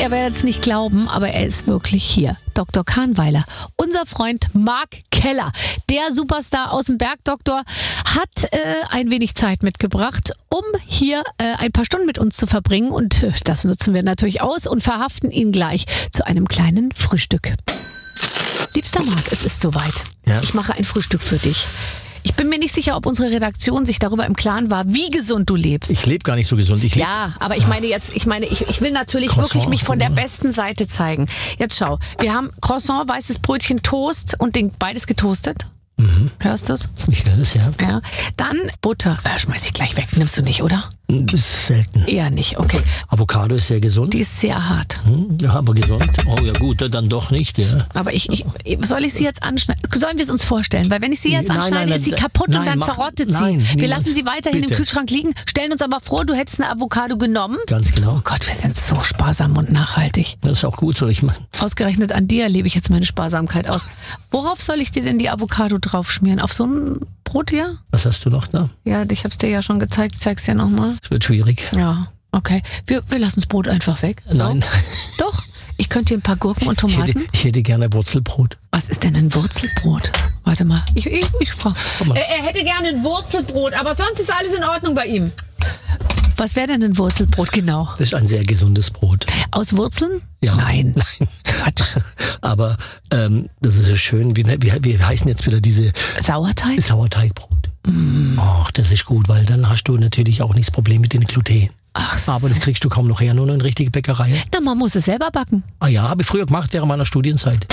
ihr werdet es nicht glauben, aber er ist wirklich hier. Dr. Kahnweiler, unser Freund Mark Keller, der Superstar aus dem Bergdoktor, hat ein wenig Zeit mitgebracht, um hier ein paar Stunden mit uns zu verbringen. Und das nutzen wir natürlich aus und verhaften ihn gleich zu einem kleinen Frühstück. Liebster Mark, es ist soweit. Ja. Ich mache ein Frühstück für dich. Ich bin mir nicht sicher, ob unsere Redaktion sich darüber im Klaren war, wie gesund du lebst. Ich lebe gar nicht so gesund. Ich Aber ich meine jetzt, ich will natürlich Croissant, wirklich mich von der besten Seite zeigen. Jetzt schau, wir haben Croissant, weißes Brötchen, Toast und beides getoastet. Hörst du's? Ich höre das, ja. Ja. Dann Butter. Schmeiß ich gleich weg. Nimmst du nicht, oder? Das ist selten. Eher nicht, okay. Avocado ist sehr gesund. Die ist sehr hart. Ja, aber gesund. Oh ja gut, dann doch nicht. Ja. Aber soll ich sie jetzt anschneiden? Sollen wir es uns vorstellen? Weil wenn ich sie jetzt anschneide, ist sie kaputt und dann verrottet sie. Nein, wir niemals. lassen sie weiterhin Bitte. im Kühlschrank liegen, stellen uns aber vor, du hättest eine Avocado genommen. Ganz genau. Oh Gott, wir sind so sparsam und nachhaltig. Das ist auch gut so. Ich meine, Ausgerechnet an dir lebe ich jetzt meine Sparsamkeit aus. Worauf soll ich dir denn die Avocado draufschmieren? Auf so ein Brot hier? was hast du noch da? Ja, ich hab's dir ja schon gezeigt. Ich zeig's dir nochmal. Es wird schwierig. Ja, okay. Wir lassen das Brot einfach weg. So. Nein. Doch. Ich könnte hier ein paar Gurken und Tomaten. Ich hätte gerne Wurzelbrot. Was ist denn ein Wurzelbrot? Warte mal. Ich frage. mal. Er hätte gerne ein Wurzelbrot, aber sonst ist alles in Ordnung bei ihm. Was wäre denn ein Wurzelbrot genau? Das ist ein sehr gesundes Brot. Aus Wurzeln? Ja. Nein. Quatsch. Aber das ist so schön. Wie heißen jetzt wieder diese Sauerteig? Sauerteigbrot? Ach, das ist gut, weil dann hast du natürlich auch nicht das Problem mit den Gluten. Ach so. Aber das kriegst du kaum noch her, nur eine richtige Bäckerei. Na, man muss es selber backen. Ah ja, habe ich früher gemacht während meiner Studienzeit.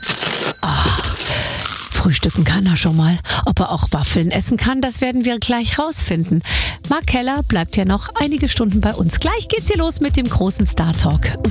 Frühstücken kann er schon mal. Ob er auch Waffeln essen kann, das werden wir gleich rausfinden. Mark Keller bleibt ja noch einige Stunden bei uns. Gleich geht's hier los mit dem großen Star Talk.